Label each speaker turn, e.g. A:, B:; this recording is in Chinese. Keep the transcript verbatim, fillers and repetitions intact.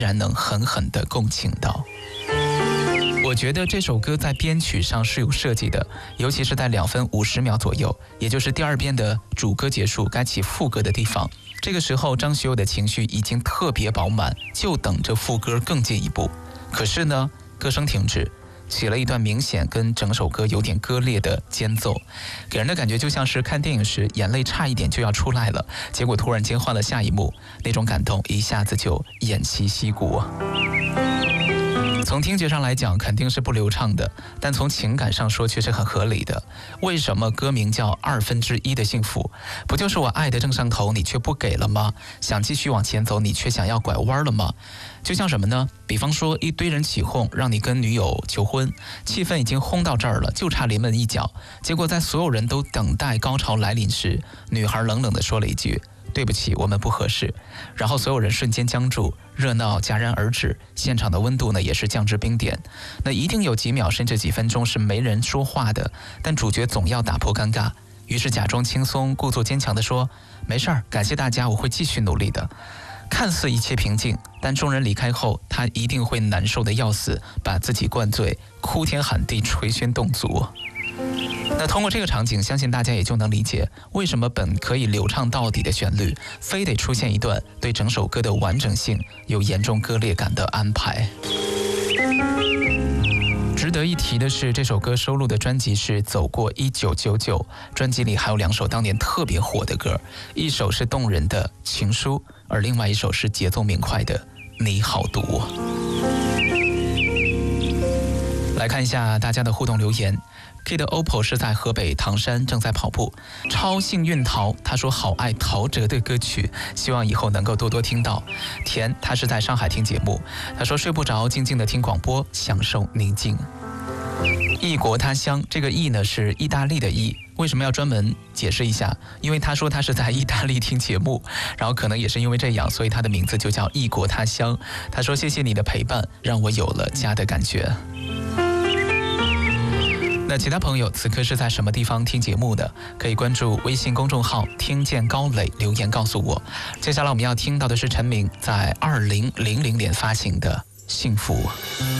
A: 然能狠狠地共情到。我觉得这首歌在编曲上是有设计的，尤其是在两分五十秒左右，也就是第二遍的主歌结束该起副歌的地方，这个时候张学友的情绪已经特别饱满，就等着副歌更进一步。可是呢，歌声停止，起了一段明显跟整首歌有点割裂的间奏，给人的感觉就像是看电影时眼泪差一点就要出来了，结果突然间换了下一幕，那种感动一下子就偃旗息鼓。从听觉上来讲肯定是不流畅的，但从情感上说却是很合理的。为什么歌名叫二分之一的幸福？不就是我爱的正上头，你却不给了吗？想继续往前走，你却想要拐弯了吗？就像什么呢？比方说一堆人起哄让你跟女友求婚，气氛已经轰到这儿了，就差临门一脚，结果在所有人都等待高潮来临时，女孩冷冷地说了一句，对不起，我们不合适。然后所有人瞬间僵住，热闹戛然而止，现场的温度呢也是降至冰点。那一定有几秒甚至几分钟是没人说话的，但主角总要打破尴尬，于是假装轻松，故作坚强地说，没事儿，感谢大家，我会继续努力的。看似一切平静，但众人离开后，他一定会难受得要死，把自己灌醉，哭天喊地，捶胸动足。那通过这个场景，相信大家也就能理解为什么本可以流畅到底的旋律，非得出现一段对整首歌的完整性有严重割裂感的安排。值得一提的是，这首歌收录的专辑是《走过一九九九》，专辑里还有两首当年特别火的歌，一首是动人的《情书》，而另外一首是节奏明快的《你好毒》。来看一下大家的互动留言。K 的 O P P O 是在河北唐山正在跑步，超幸运桃他说好爱陶喆的歌曲，希望以后能够多多听到。田他是在上海听节目，他说睡不着，静静的听广播，享受宁静。异国他乡，这个异呢是意大利的异，为什么要专门解释一下？因为他说他是在意大利听节目，然后可能也是因为这样，所以他的名字就叫异国他乡。他说谢谢你的陪伴，让我有了家的感觉。那其他朋友此刻是在什么地方听节目的？可以关注微信公众号听见高磊，留言告诉我。接下来我们要听到的是陈明在二零零零年发行的《幸福》。